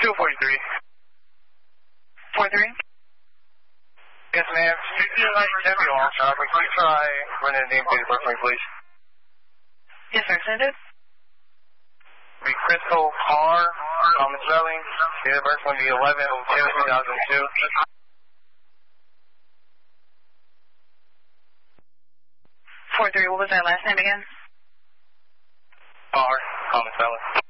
243. 43? Yes, ma'am. 1590 all traffic. Can you try running the name date of birth for me, please? Yes, sir. Send it. Be Crystal R. Thomas Spelling. Date of birth will be 11/02/2002. 43. What was that last name again? R. Thomas Spelling.